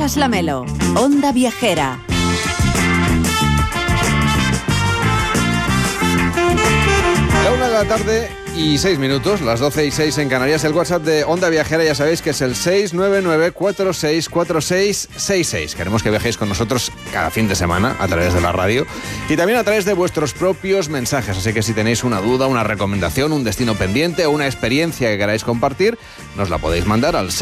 Carlas Lamelo, Onda Viajera. La 1:06 las 12:06 en Canarias. El WhatsApp de Onda Viajera, ya sabéis que es el 699464666. Queremos que viajéis con nosotros cada fin de semana a través de la radio y también a través de vuestros propios mensajes. Así que si tenéis una duda, una recomendación, un destino pendiente o una experiencia que queráis compartir, nos la podéis mandar al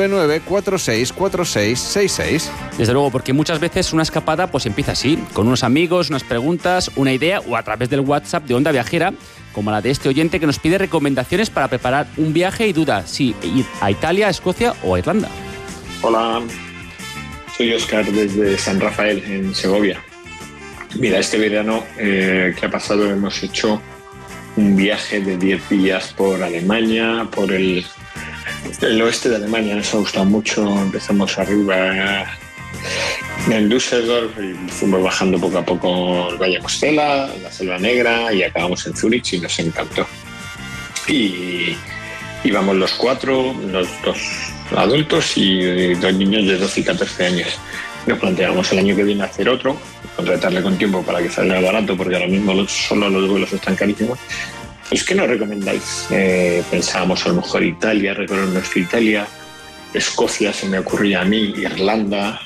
699464666. Desde luego, porque muchas veces una escapada pues empieza así, con unos amigos, unas preguntas, una idea o a través del WhatsApp de Onda Viajera, como la de este oyente que nos pide recomendaciones para preparar un viaje y duda si ir a Italia, a Escocia o a Irlanda. Hola, soy Óscar desde San Rafael, en Segovia. Mira, este verano que ha pasado hemos hecho un viaje de 10 días por Alemania, por el oeste de Alemania. Nos ha gustado mucho. Empezamos arriba en Düsseldorf y fuimos bajando poco a poco el Valle Mostela, la Selva Negra y acabamos en Zúrich y nos encantó. Y íbamos los 4, los 2 adultos y 2 niños de 12 y 14 años. Nos planteamos el año que viene hacer otro, contratarle con tiempo para que salga barato, porque ahora mismo solo los vuelos están carísimos. Pues, ¿qué nos recomendáis? Pensábamos a lo mejor Italia, recorrer nuestra Italia, Escocia se me ocurría a mí, Irlanda,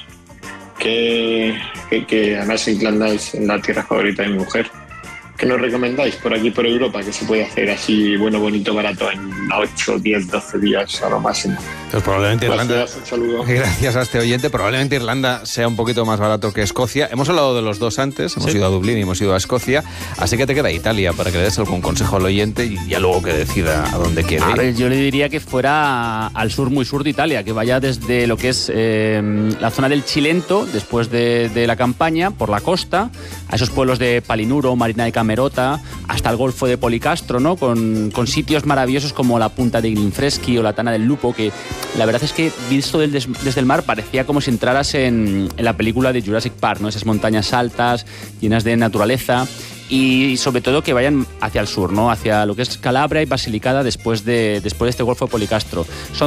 que además Irlanda es la tierra favorita de mi mujer. ¿Qué nos recomendáis por aquí, por Europa, que se puede hacer así, bueno, bonito, barato, en 8, 10, 12 días a lo máximo? Pues probablemente Irlanda, gracias, un saludo. Gracias a este oyente, probablemente Irlanda sea un poquito más barato que Escocia. Hemos hablado de los dos antes, hemos ido a Dublín y hemos ido a Escocia, así que te queda Italia para que le des algún consejo al oyente y ya luego que decida a dónde quiere ir. A ver, yo le diría que fuera al sur, muy sur de Italia, que vaya desde lo que es la zona del Cilento, después de la campaña, por la costa, a esos pueblos de Palinuro, Marina de Camerota, hasta el Golfo de Policastro, ¿no? Con sitios maravillosos como la Punta de Glinfreschi o la Tana del Lupo, que la verdad es que visto desde el mar parecía como si entraras en la película de Jurassic Park, ¿no? Esas montañas altas, llenas de naturaleza. Y sobre todo que vayan hacia el sur, ¿no? Hacia lo que es Calabria y Basilicata después de este Golfo de Policastro.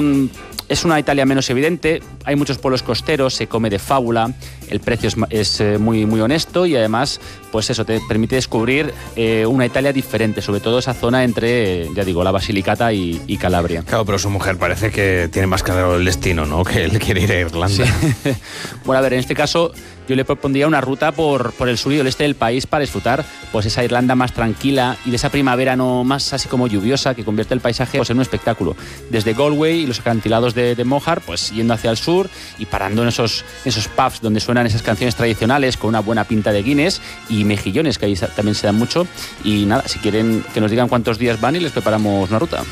Es una Italia menos evidente, hay muchos pueblos costeros, se come de fábula, el precio es muy, muy honesto y además, pues eso, te permite descubrir una Italia diferente, sobre todo esa zona entre, ya digo, la Basilicata y Calabria. Claro, pero su mujer parece que tiene más claro el destino, ¿no? Que él quiere ir a Irlanda. Sí. Bueno, a ver, en este caso yo le propondría una ruta por el sur y el este del país para disfrutar pues esa Irlanda más tranquila y de esa primavera no más así como lluviosa que convierte el paisaje pues, en un espectáculo. Desde Galway y los acantilados de Mojar, pues yendo hacia el sur y parando en esos pubs donde suenan esas canciones tradicionales con una buena pinta de Guinness y mejillones, que ahí también se dan mucho. Y nada, si quieren que nos digan cuántos días van y les preparamos una ruta.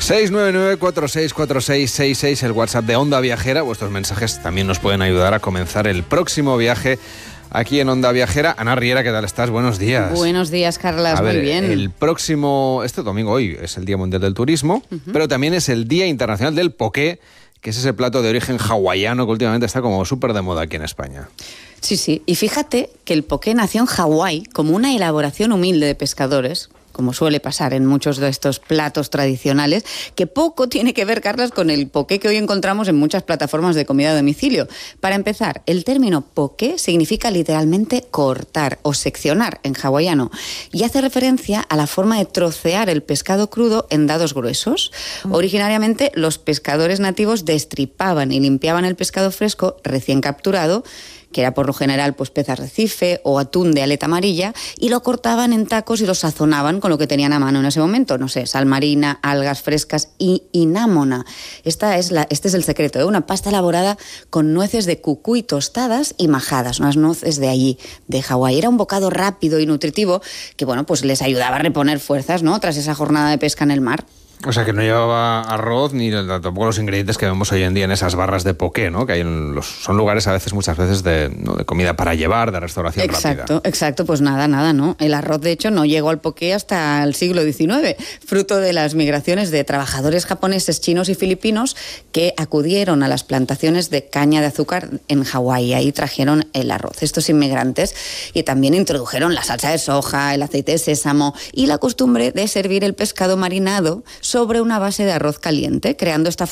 699464666, el WhatsApp de Onda Viajera. Vuestros mensajes también nos pueden ayudar a comenzar el próximo viaje aquí en Onda Viajera. Ana Riera, ¿qué tal estás? Buenos días. Buenos días, Carlas. Muy bien. El próximo, este domingo, hoy es el Día Mundial del Turismo, pero también es el Día Internacional del Poké, que es ese plato de origen hawaiano que últimamente está como súper de moda aquí en España. Sí, sí. Y fíjate que el poké nació en Hawái como una elaboración humilde de pescadores, como suele pasar en muchos de estos platos tradicionales, que poco tiene que ver, Carlos, con el poké que hoy encontramos en muchas plataformas de comida a domicilio. Para empezar, el término poké significa literalmente cortar o seccionar en hawaiano y hace referencia a la forma de trocear el pescado crudo en dados gruesos. Originariamente, los pescadores nativos destripaban y limpiaban el pescado fresco recién capturado, que era por lo general pues pez arrecife o atún de aleta amarilla, y lo cortaban en tacos y lo sazonaban con lo que tenían a mano en ese momento, no sé, sal marina, algas frescas y inámona. Este es el secreto, ¿eh? Una pasta elaborada con nueces de cucuy tostadas y majadas, unas nueces de allí, de Hawái. Era un bocado rápido y nutritivo que, bueno, pues les ayudaba a reponer fuerzas, ¿no?, tras esa jornada de pesca en el mar. O sea, que no llevaba arroz ni tampoco los ingredientes que vemos hoy en día en esas barras de poké, ¿no? Que hay son lugares muchas veces de comida para llevar, de restauración rápida. Exacto, pues nada, ¿no? El arroz, de hecho, no llegó al poké hasta el siglo XIX, fruto de las migraciones de trabajadores japoneses, chinos y filipinos que acudieron a las plantaciones de caña de azúcar en Hawái. Ahí trajeron el arroz. Estos inmigrantes y también introdujeron la salsa de soja, el aceite de sésamo y la costumbre de servir el pescado marinado sobre una base de arroz caliente, creando esta